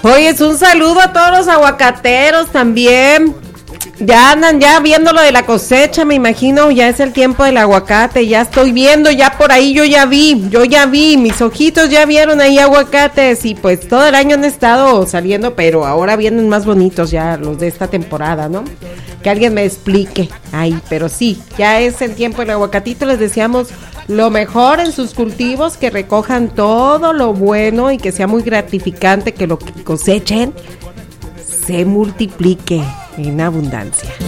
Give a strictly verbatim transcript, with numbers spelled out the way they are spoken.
Oye, es un saludo a todos los aguacateros también. Ya andan ya viendo lo de la cosecha, me imagino, ya es el tiempo del aguacate, ya estoy viendo, ya por ahí yo ya vi, yo ya vi, mis ojitos ya vieron ahí aguacates y pues todo el año han estado saliendo, pero ahora vienen más bonitos ya los de esta temporada, ¿no? Que alguien me explique, ay, pero sí, ya es el tiempo del aguacatito, les deseamos lo mejor en sus cultivos, que recojan todo lo bueno y que sea muy gratificante que lo que cosechen se multiplique en abundancia.